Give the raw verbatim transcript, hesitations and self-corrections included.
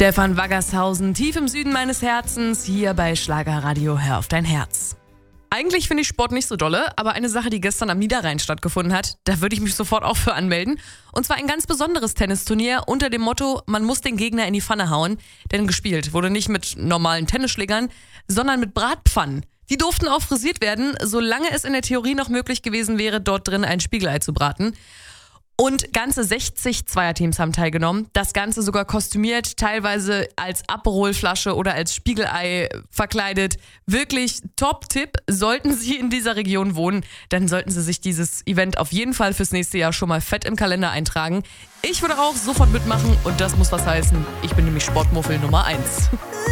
Stefan Waggershausen, tief im Süden meines Herzens, hier bei Schlagerradio Hör auf dein Herz. Eigentlich finde ich Sport nicht so dolle, aber eine Sache, die gestern am Niederrhein stattgefunden hat, da würde ich mich sofort auch für anmelden. Und zwar ein ganz besonderes Tennisturnier unter dem Motto, man muss den Gegner in die Pfanne hauen. Denn gespielt wurde nicht mit normalen Tennisschlägern, sondern mit Bratpfannen. Die durften auch frisiert werden, solange es in der Theorie noch möglich gewesen wäre, dort drin ein Spiegelei zu braten. Und ganze sechzig Zweierteams haben teilgenommen. Das Ganze sogar kostümiert, teilweise als Aperol-Flasche oder als Spiegelei verkleidet. Wirklich Top-Tipp. Sollten Sie in dieser Region wohnen, dann sollten Sie sich dieses Event auf jeden Fall fürs nächste Jahr schon mal fett im Kalender eintragen. Ich würde auch sofort mitmachen und das muss was heißen. Ich bin nämlich Sportmuffel Nummer eins.